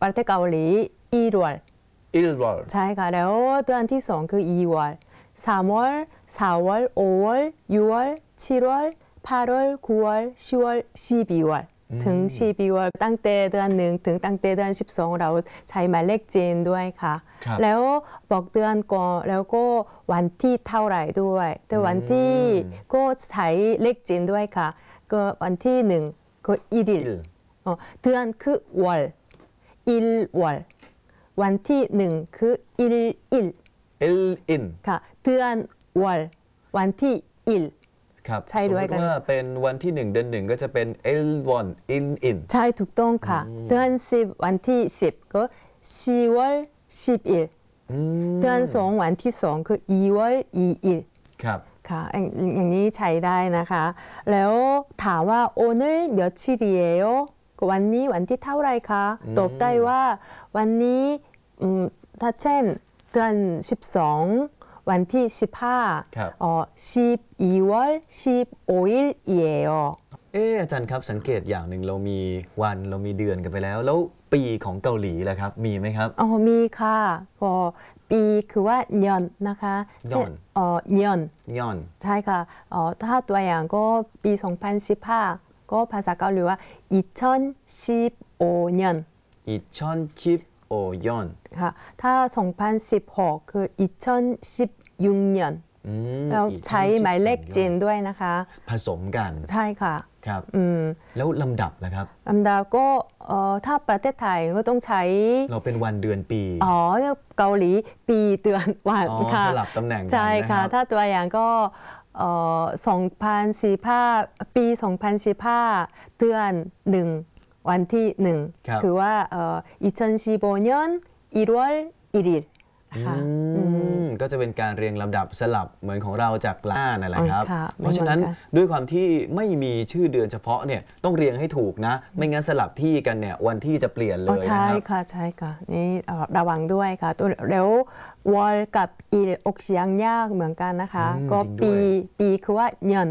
ประเทศเกาหลี1월 1월 ใช่ค่ะแล้วเดือนที่2คือ2월 3월 4월 5월 6월 7월 8월 9월 10월 12월ถึง12월ตั้งแต่เดือน1ถึงตั้งแต่เดือน12เราใช้หมายเลขจีนด้วยค่ะแล้วบอกเดือนก่อนแล้วก็วันที่เท่าไหร่ด้วยแต่วันที่ก็ใช้เลขจีนด้วยค่ะก็วันที่1ก็1일เดือนคือ월1월วันที่1คือ1일ค่ะเดือน월วันที่1 ครับใช่ด้วยกันว่าเป็นวันที่1เดือน1ก็จะเป็น1월 1일ใช่ถูกต้องค่ะเดือน10วันที่10ก็10월 10일เดือน2วันที่2คือ2월 2일 ครับค่ะอย่างนี้ใช้ได้นะคะแล้วถามว่า오늘 며칠이에요วันนี้วันที่เท่าไรคะตอบได้ว่าวันนี้ถ้าเช่นเดือน12วันที่15 12월 15일이에요 อาจารย์ครับสังเกตอย่างหนึ่งเรามีวันเรามีเดือนกันไปแล้วปีของเกาหลีล่ะครับมีไหมครับมีค่ะก็ปีคือว่าเดือนนะคะเดือนใช่ค่ะถ้าตัวอย่างก็ปี2015ก็ภาษาเกาหลีว่า2015년 2015년 ค่ะถ้า2016คือ2016년เราใช้หมายเลขจีนด้วยนะคะผสมกันใช่ค่ะครับแล้วลำดับล่ะครับลำดับก็ถ้าประเทศไทยก็ต้องใช้เราเป็นวันเดือนปีเกาหลีปีเดือนวันค่ะสลับตำแหน่งใช่ค่ะถ้าตัวอย่างก็2015ปี2015เดือน1วันที่1คือว่า2015년 1월 1일ค่ะก็จะเป็นการเรียงลำดับสลับเหมือนของเราจากล่านั่นแหละครับเพราะฉะนั้นด้วยความที่ไม่มีชื่อเดือนเฉพาะเนี่ยต้องเรียงให้ถูกนะไม่งั้นสลับที่กันเนี่ยวันที่จะเปลี่ยนเลยนะครับใช่ค่ะใช่ค่ะนี่ระวังด้วยค่ะแล้ววอลกับอีออกเสียงยากเหมือนกันนะคะก็ปีคือว่าเน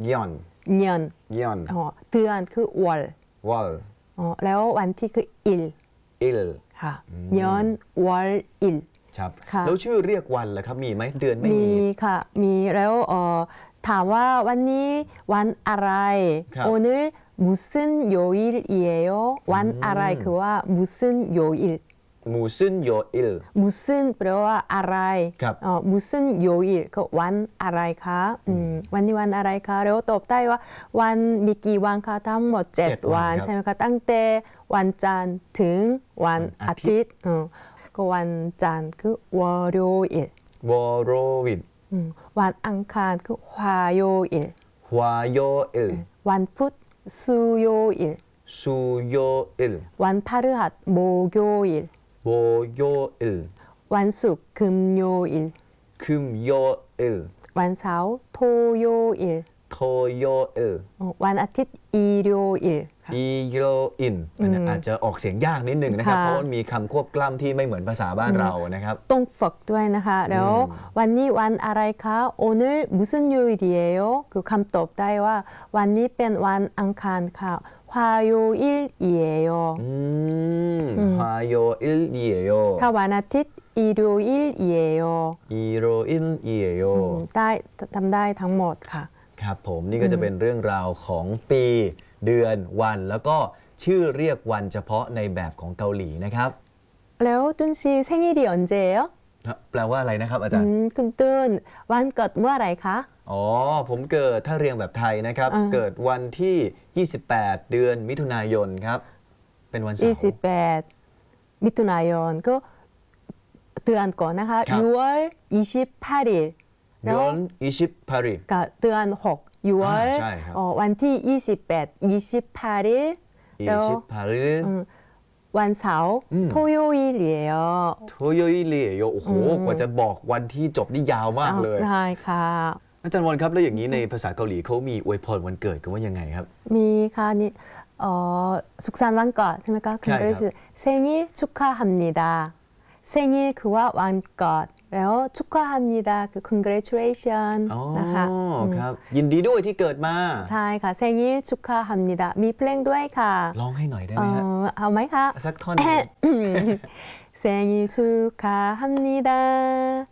เดือนคือวอลแล้ววันที่คืออิลค่ะเนวอลอิลครับแล้วชื่อเรียกวันล่ะครับมีไหมเดือนไม่มีค่ะมีแล้วถามว่าวันนี้วันอะไร오늘 무슨 요일이에요วันอะไรคือว่า무슨 요일 무슨 요일 무슨แปลว่าอะไร무슨 요일ก็วันอะไรคะวันนี้วันอะไรคะแล้วตอบได้ว่าวันมีกี่วันคะทั้งหมด7วันใช่ไหมคะตั้งแต่วันจันทร์ถึงวันอาทิตย์ก็วันจันทร์คือ월요일วันอังคารคือ화요일วันพุธ수요일วันพฤหัส목요일วันศุกร์금요일วันเสาร์토요일วันอาทิตย์일요일 มันอาจจะออกเสียงยากนิดหนึ่งนะครับเพราะมันมีคำควบกล้ำที่ไม่เหมือนภาษาบ้านเรานะครับต้องฝึกด้วยนะคะแล้ววันนี้วันอะไรคะ오늘 무슨 요일이에요คือคำตอบได้ว่าวันนี้เป็นวันอังคารค่ะ화요일이에요 화요일이에요 ถ้าวันอาทิตย์일요일이에요ได้ทำได้ทั้งหมดค่ะครับผมนี่ก็จะเป็นเรื่องราวของปีเดือนวันแล้วก็ชื่อเรียกวันเฉพาะในแบบของเกาหลีนะครับแล้วตุนซี생일이 언제예요? แปลว่าอะไรนะครับอาจารย์คุณตุนวันเกิดเมื่อไหร่คะผมเกิดถ้าเรียงแบบไทยนะครับเกิดวันที่28เดือนมิถุนายนครับเป็นวันเสาร์ 28มิถุนายนก็เดือนก่อนนะคะ6월 28일 เดือน28 กับเดือน66월วันที่28일 วันเสาร์토요일이에요 โอ้โหกว่าจะบอกวันที่จบนี่ยาวมากเลยใช่ค่ะอาจารย์วอนครับแล้วอย่างนี้ในภาษาเกาหลีเขามีอวยพรวันเกิดกันว่ายังไงครับมีค่ะนี่สุขสันต์วันเกิดใช่ไหมคะคุณก็จะ생일 축하합니다 생일 그와 완것แล้ว 축하합니다 คือ congratulation อ๋อนะคะครับยินดีด้วยที่เกิดมาใช่ค่ะ 생일 축하합니다 มีเพลงด้วยค่ะร้องให้หน่อยได้ไหมฮะเอาไหมคะสักท่อนหนึ่ง 생일 축하합니다